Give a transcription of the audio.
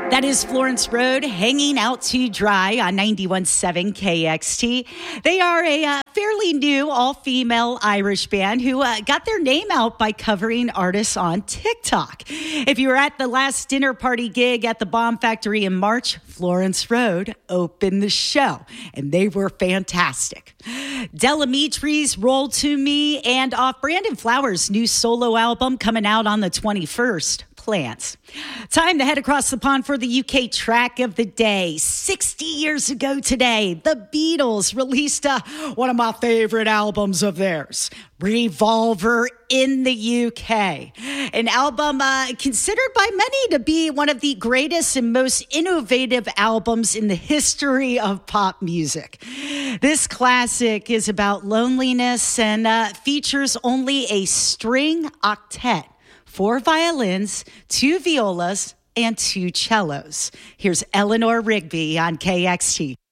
That is Florence Road, Hanging Out to Dry on 91.7 KXT. They are a fairly new all-female Irish band who got their name out by covering artists on TikTok. If you were at the last dinner party gig at the Bomb Factory in March, Florence Road opened the show, and they were fantastic. Delamitre's Roll to Me, and off Brandon Flowers' new solo album coming out on the 21st. Plants. Time to head across the pond for the UK track of the day. 60 years ago today, the Beatles released one of my favorite albums of theirs, Revolver, in the UK. An album considered by many to be one of the greatest and most innovative albums in the history of pop music. This classic is about loneliness and features only a string octet. 4 violins, 2 violas, and 2 cellos. Here's Eleanor Rigby on KXT.